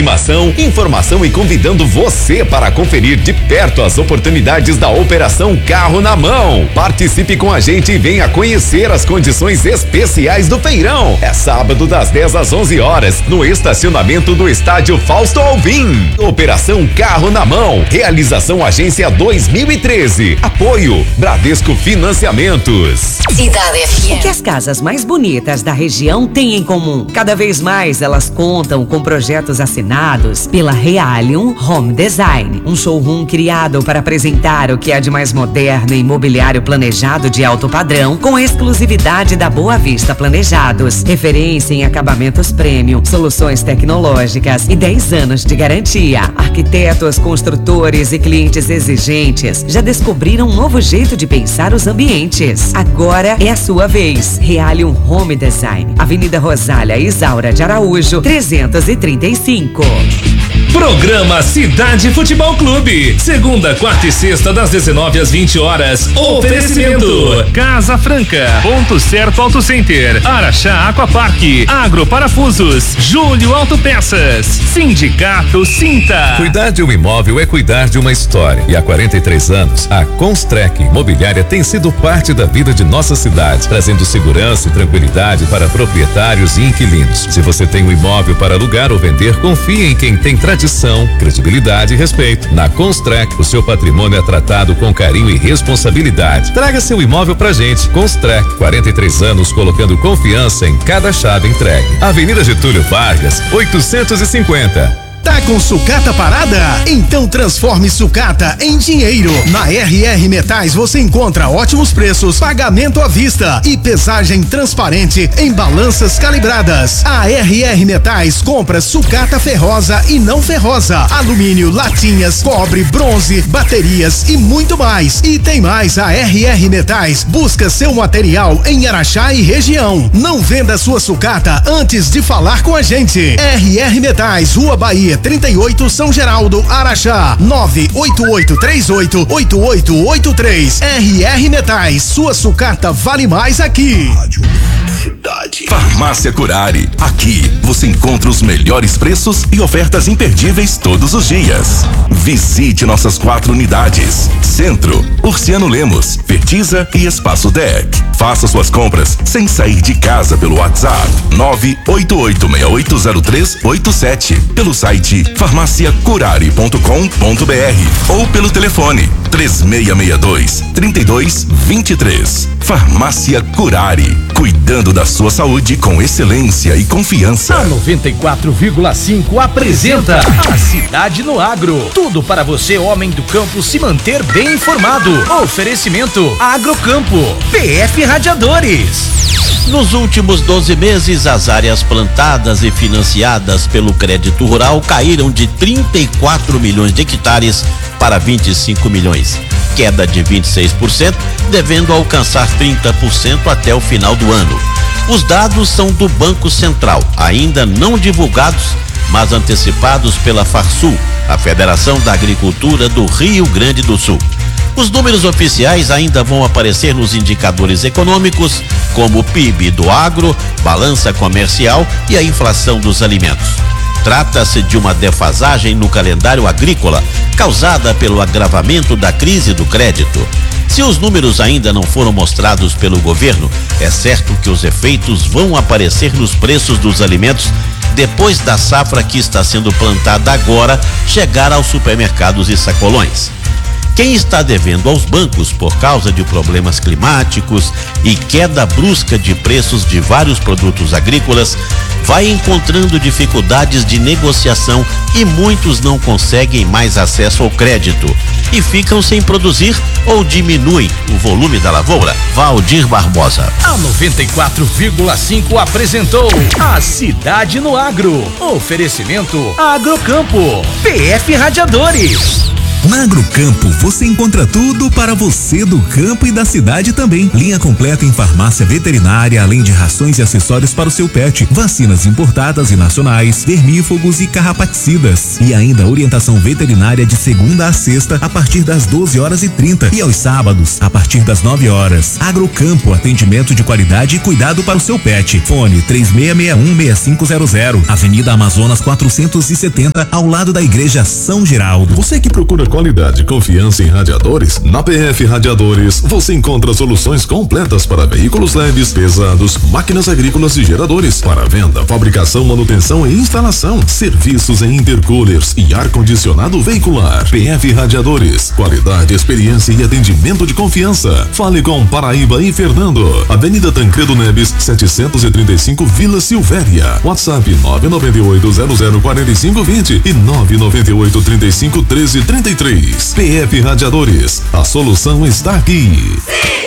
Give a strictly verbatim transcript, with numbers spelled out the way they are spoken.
animação, informação e convidando você para conferir de perto as oportunidades da Operação Carro na Mão. Participe com a gente e venha conhecer as condições especiais do feirão. É sábado das dez às onze horas, no estacionamento do estádio Fausto Alvim. Operação Carro na Mão. Realização Agência dois mil e treze. Apoio Bradesco Financiamentos. Cidade F M. O que as casas mais bonitas da região têm em comum? Cada vez mais elas contam com projetos assinados pela Realium Home Design, um showroom criado para apresentar o que há de mais moderno em imobiliário planejado de alto padrão, com a exclusividade da Boa Vista Planejados, referência em acabamentos premium, soluções tecnológicas e dez anos de garantia. Arquitetos, construtores e clientes exigentes já descobriram um novo jeito de pensar os ambientes. Agora é a sua vez. Realium Home Design, Avenida Rosália Isaura de Araújo, trezentos e trinta e cinco. Programa Cidade Futebol Clube. Segunda, quarta e sexta, das dezenove às vinte horas. Oferecimento: Casa Franca, Ponto Certo Auto Center, Araxá Aquapark, Agro Parafusos, Júlio Autopeças, Sindicato Cinta. Cuidar de um imóvel é cuidar de uma história. E há quarenta e três anos, a Constrec Imobiliária tem sido parte da vida de nossa cidade, trazendo segurança e tranquilidade para proprietários e inquilinos. Se você tem um imóvel para alugar ou vender, confie em quem tem tradição, credibilidade e respeito. Na Constrec, o seu patrimônio é tratado com carinho e responsabilidade. Traga seu imóvel pra gente. Constrec, quarenta e três anos colocando confiança em cada chave entregue. Avenida Getúlio Vargas, oitocentos e cinquenta. Tá com sucata parada? Então transforme sucata em dinheiro. Na R R Metais você encontra ótimos preços, pagamento à vista e pesagem transparente em balanças calibradas. A R R Metais compra sucata ferrosa e não ferrosa, alumínio, latinhas, cobre, bronze, baterias e muito mais. E tem mais, a R R Metais busca seu material em Araxá e região. Não venda sua sucata antes de falar com a gente. R R Metais, Rua Bahia trinta e oito, São Geraldo, Araxá, nove oito oito três oito oito oito oito três. R R Metais, sua sucata vale mais aqui. Cidade. Farmácia Curari. Aqui você encontra os melhores preços e ofertas imperdíveis todos os dias. Visite nossas quatro unidades: Centro, Urciano Lemos, Fertiza e Espaço D E C. Faça suas compras sem sair de casa pelo WhatsApp nove oito oito seis oito zero três oito sete, pelo site farmácia curari ponto com ponto br ou pelo telefone três seis seis dois, três dois dois três. Farmácia Curari, cuidando da sua saúde com excelência e confiança. A noventa e quatro vírgula cinco apresenta a Cidade no Agro. Tudo para você, homem do campo, se manter bem informado. Oferecimento: Agrocampo, P F Radiadores. Nos últimos doze meses, as áreas plantadas e financiadas pelo crédito rural caíram de trinta e quatro milhões de hectares para vinte e cinco milhões. Queda de vinte e seis por cento, devendo alcançar trinta por cento até o final do ano. Os dados são do Banco Central, ainda não divulgados, mas antecipados pela Farsul, a Federação da Agricultura do Rio Grande do Sul. Os números oficiais ainda vão aparecer nos indicadores econômicos, como o P I B do agro, balança comercial e a inflação dos alimentos. Trata-se de uma defasagem no calendário agrícola, causada pelo agravamento da crise do crédito. Se os números ainda não foram mostrados pelo governo, é certo que os efeitos vão aparecer nos preços dos alimentos depois da safra que está sendo plantada agora chegar aos supermercados e sacolões. Quem está devendo aos bancos por causa de problemas climáticos e queda brusca de preços de vários produtos agrícolas vai encontrando dificuldades de negociação e muitos não conseguem mais acesso ao crédito e ficam sem produzir ou diminuem o volume da lavoura. Valdir Barbosa. A noventa e quatro vírgula cinco apresentou a Cidade no Agro. Oferecimento: Agrocampo, P F Radiadores. Na Agrocampo você encontra tudo para você do campo e da cidade também. Linha completa em farmácia veterinária, além de rações e acessórios para o seu pet, vacinas importadas e nacionais, vermífugos e carrapaticidas. E ainda orientação veterinária de segunda a sexta a partir das doze horas e trinta e aos sábados a partir das nove horas. Agrocampo, atendimento de qualidade e cuidado para o seu pet. Fone três seis seis um seis cinco zero zero, Avenida Amazonas quatrocentos e setenta, ao lado da Igreja São Geraldo. Você que procura qualidade e confiança em radiadores, na P F Radiadores você encontra soluções completas para veículos leves, pesados, máquinas agrícolas e geradores, para venda, fabricação, manutenção e instalação, serviços em intercoolers e ar-condicionado veicular. P F Radiadores, qualidade, experiência e atendimento de confiança. Fale com Paraíba e Fernando. Avenida Tancredo Neves, setecentos e trinta e cinco, Vila Silvéria. WhatsApp nove nove oito zero zero quatro cinco dois zero e nove nove oito três cinco um três três três. P F Radiadores, a solução está aqui.